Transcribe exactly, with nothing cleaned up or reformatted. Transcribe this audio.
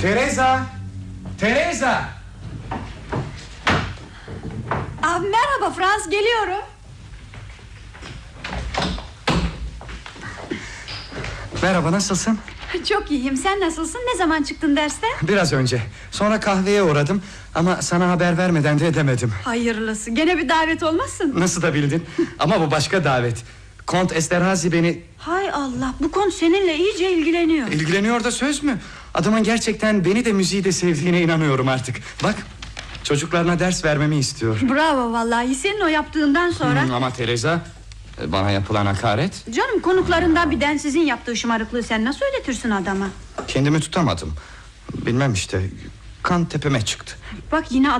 Teresa! Teresa! Aa, merhaba Frans, geliyorum. Merhaba, nasılsın? Çok iyiyim, sen nasılsın? Ne zaman çıktın dersten? Biraz önce. Sonra kahveye uğradım ama sana haber vermeden de edemedim. Hayırlısı, gene bir davet olmasın? Nasıl da bildin? Ama bu başka davet. Kont Esterhazy beni... Hay Allah, bu konu seninle iyice ilgileniyor. İlgileniyor da söz mü? Adamın gerçekten beni de müziği de sevdiğine inanıyorum artık. Bak, çocuklarına ders vermemi istiyor. Bravo vallahi, senin o yaptığından sonra... Hmm, ama Teresa, bana yapılan hakaret. Canım, konuklarından bir densizin yaptığı şımarıklığı sen nasıl öğretirsin adama? Kendimi tutamadım. Bilmem işte, kan tepeme çıktı. Bak yine